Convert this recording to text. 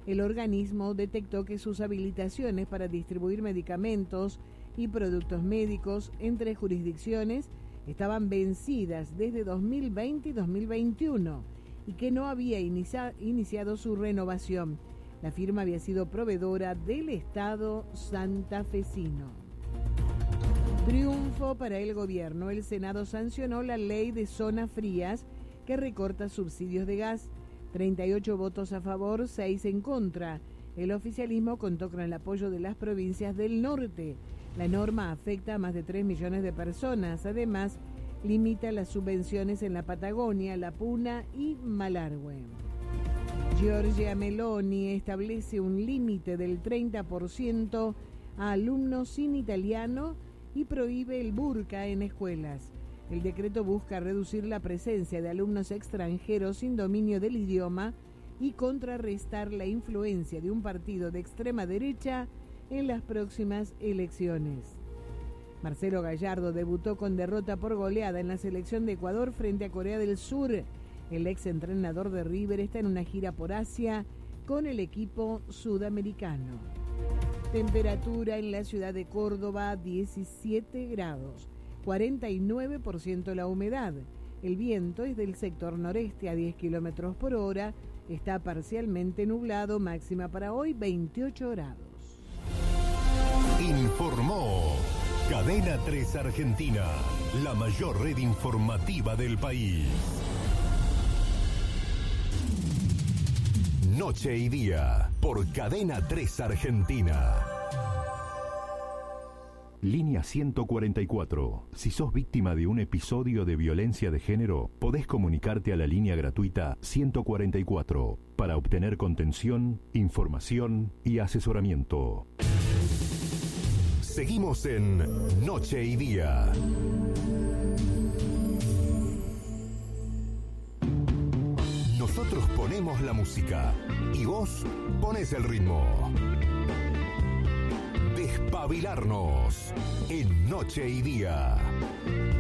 el organismo detectó que sus habilitaciones para distribuir medicamentos y productos médicos entre jurisdicciones estaban vencidas desde 2020 y 2021 y que no había iniciado su renovación. La firma había sido proveedora del Estado santafesino. Triunfo para el gobierno. El Senado sancionó la ley de zonas frías que recorta subsidios de gas. 38 votos a favor, 6 en contra. El oficialismo contó con el apoyo de las provincias del norte. La norma afecta a más de 3 millones de personas. Además, limita las subvenciones en la Patagonia, La Puna y Malargüe. Giorgia Meloni establece un límite del 30% a alumnos sin italiano y prohíbe el burka en escuelas. El decreto busca reducir la presencia de alumnos extranjeros sin dominio del idioma y contrarrestar la influencia de un partido de extrema derecha en las próximas elecciones. Marcelo Gallardo debutó con derrota por goleada en la selección de Ecuador frente a Corea del Sur. El exentrenador de River está en una gira por Asia con el equipo sudamericano. Temperatura en la ciudad de Córdoba, 17 grados, 49% la humedad. El viento es del sector noreste a 10 kilómetros por hora. Está parcialmente nublado, máxima para hoy 28 grados. Informó Cadena 3 Argentina, la mayor red informativa del país. Noche y día, por Cadena 3 Argentina. Línea 144. Si sos víctima de un episodio de violencia de género, podés comunicarte a la línea gratuita 144 para obtener contención, información y asesoramiento. Seguimos en Noche y Día. Nosotros ponemos la música y vos pones el ritmo. Despabilarnos en Noche y Día.